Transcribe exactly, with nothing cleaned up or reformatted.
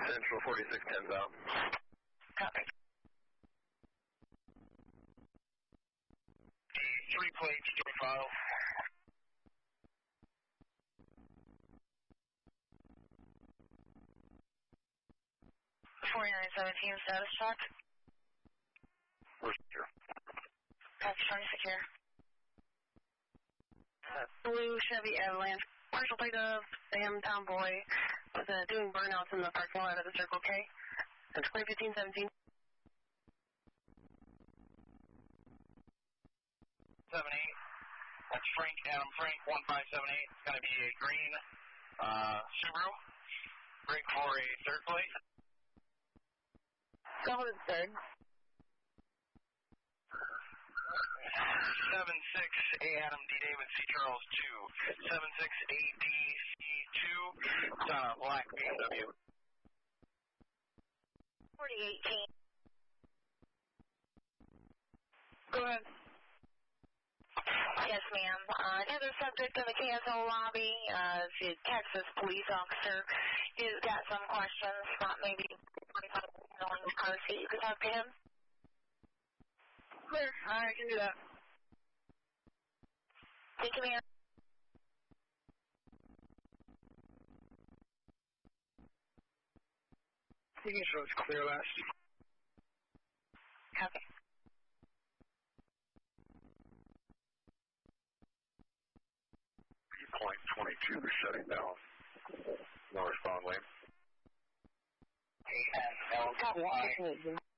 Central forty-six ten out. Copy. Three plates, three files. forty-nine seventeen status check. We're secure. That's trying to secure. Uh, blue Chevy Avalanche, partial pickup, Sam Tomboy, was uh, doing burnouts in the parking lot of the Circle K. That's clear fifteen seventeen. seven eight. That's Frank, Adam Frank, one five seven eight. It's going to be a green uh, Subaru. Break for a third plate. Go with the third. seven six A Adam D David C Charles two. seven six A D C two. It's on a black B M W. forty eighteen. Go ahead. Yes, ma'am. Uh, another subject in the K S O lobby, uh, the Texas police officer. He's got some questions about maybe knowing the car seat. You could talk to him. Clear. I can do that. Thank you, ma'am. You can show it's clear last. Copy. Point twenty-two, shutting down. No respond lane. And L.